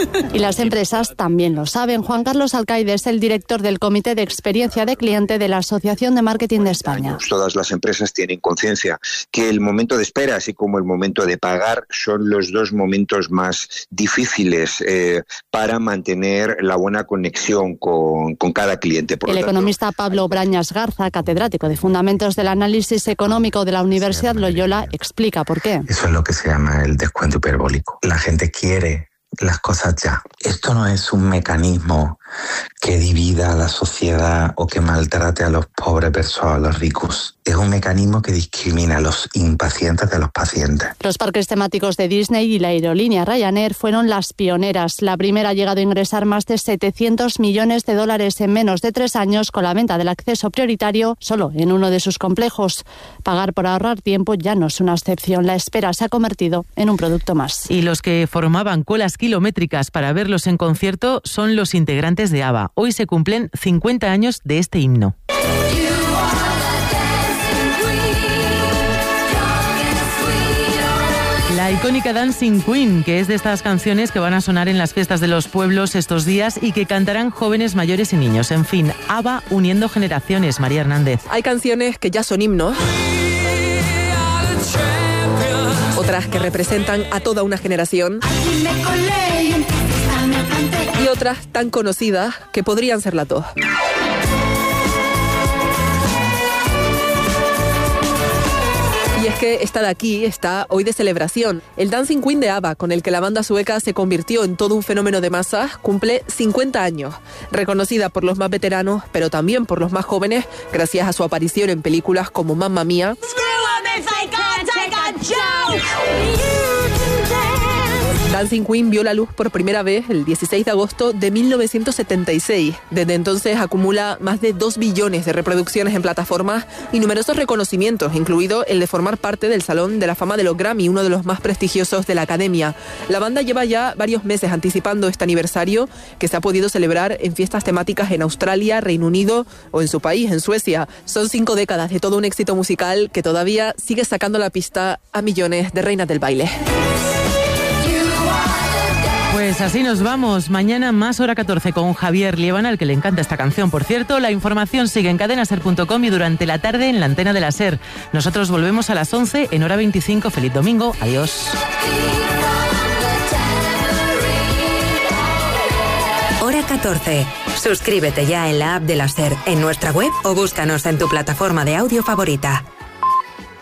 Y las empresas también lo saben. Juan Carlos Alcaide es el director del Comité de Experiencia de Cliente de la Asociación de Marketing de España. Todas las empresas tienen conciencia que el momento de espera, así como el momento de pagar, son los dos momentos más difíciles eh, para mantener la buena conexión con, con cada cliente. Por el lo tanto, economista Pablo Brañas Garza, catedrático de Fundamentos del Análisis Económico de la Universidad Loyola, explica por qué. Eso es lo que se llama el descuento hiperbólico. La gente quiere las cosas ya. Esto no es un mecanismo que divida a la sociedad o que maltrate a los pobres versus a los ricos. Es un mecanismo que discrimina a los impacientes de los pacientes. Los parques temáticos de Disney y la aerolínea Ryanair fueron las pioneras. La primera ha llegado a ingresar más de setecientos millones de dólares en menos de tres años con la venta del acceso prioritario solo en uno de sus complejos. Pagar por ahorrar tiempo ya no es una excepción. La espera se ha convertido en un producto más. Y los que formaban colas kilométricas para verlos en concierto son los integrantes de ABBA. Hoy se cumplen cincuenta años de este himno. La icónica Dancing Queen, que es de estas canciones que van a sonar en las fiestas de los pueblos estos días y que cantarán jóvenes, mayores y niños. En fin, ABBA uniendo generaciones. María Hernández. Hay canciones que ya son himnos, otras que representan a toda una generación y otras tan conocidas que podrían ser las dos. Y es que esta de aquí está hoy de celebración. El Dancing Queen de ABBA, con el que la banda sueca se convirtió en todo un fenómeno de masas, cumple cincuenta años. Reconocida por los más veteranos, pero también por los más jóvenes, gracias a su aparición en películas como Mamma Mía Dancing Queen vio la luz por primera vez el dieciséis de agosto de mil novecientos setenta y seis. Desde entonces acumula más de dos billones de reproducciones en plataformas y numerosos reconocimientos, incluido el de formar parte del Salón de la Fama de los Grammy, uno de los más prestigiosos de la Academia. La banda lleva ya varios meses anticipando este aniversario, que se ha podido celebrar en fiestas temáticas en Australia, Reino Unido o en su país, en Suecia. Son cinco décadas de todo un éxito musical que todavía sigue sacando la pista a millones de reinas del baile. Pues así nos vamos. Mañana más hora catorce con Javier Liébana, al que le encanta esta canción. Por cierto, la información sigue en cadena ser punto com y durante la tarde en la antena de la SER. Nosotros volvemos a las once en hora veinticinco. Feliz domingo. Adiós. Hora catorce. Suscríbete ya en la app de la SER, en nuestra web o búscanos en tu plataforma de audio favorita.